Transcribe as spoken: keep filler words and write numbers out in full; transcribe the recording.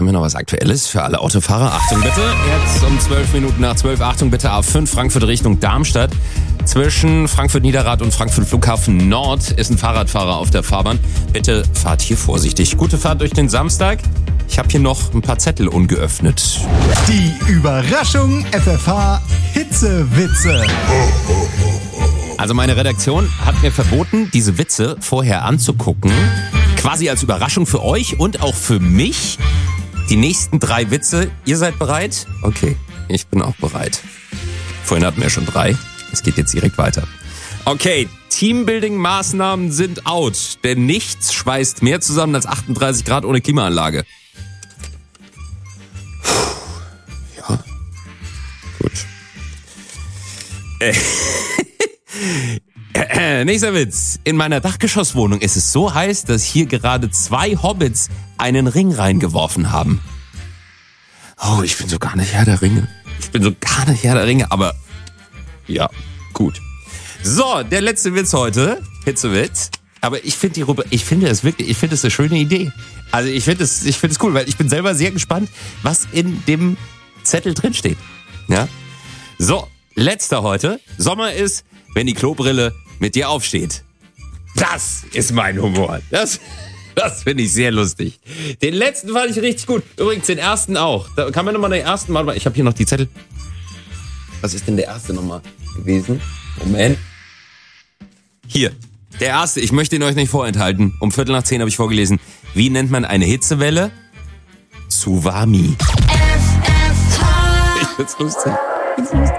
haben wir noch was Aktuelles für alle Autofahrer? Achtung bitte, jetzt um zwölf Minuten nach zwölf. Achtung bitte, A fünf Frankfurt Richtung Darmstadt. Zwischen Frankfurt-Niederrad und Frankfurt Flughafen Nord ist ein Fahrradfahrer auf der Fahrbahn. Bitte fahrt hier vorsichtig. Gute Fahrt durch den Samstag. Ich habe hier noch ein paar Zettel ungeöffnet. Die Überraschung F F H Hitzewitze. Also meine Redaktion hat mir verboten, diese Witze vorher anzugucken. Quasi als Überraschung für euch und auch für mich. Die nächsten drei Witze. Ihr seid bereit? Okay, ich bin auch bereit. Vorhin hatten wir schon drei. Es geht jetzt direkt weiter. Okay, Teambuilding-Maßnahmen sind out. Denn nichts schweißt mehr zusammen als achtunddreißig Grad ohne Klimaanlage. Ja, gut. Äh. Nächster Witz. In meiner Dachgeschosswohnung ist es so heiß, dass hier gerade zwei Hobbits einen Ring reingeworfen haben. Oh, ich bin so gar nicht Herr der Ringe. Ich bin so gar nicht Herr der Ringe, aber ja, gut. So, der letzte Witz heute. Hitzewitz. Aber ich finde die Rubrik, ich finde es wirklich, ich finde es eine schöne Idee. Also ich finde es, ich finde es cool, weil ich bin selber sehr gespannt, was in dem Zettel drin steht. Ja? So, letzter heute. Sommer ist, wenn die Klobrille mit dir aufsteht. Das ist mein Humor. Das, das finde ich sehr lustig. Den letzten fand ich richtig gut. Übrigens den ersten auch. Da kann man nochmal den ersten mal. Ich habe hier noch die Zettel. Was ist denn der erste nochmal gewesen? Moment. Hier. Der erste. Ich möchte ihn euch nicht vorenthalten. Um Viertel nach zehn habe ich vorgelesen. Wie nennt man eine Hitzewelle? Tsunami. Ich find's lustig.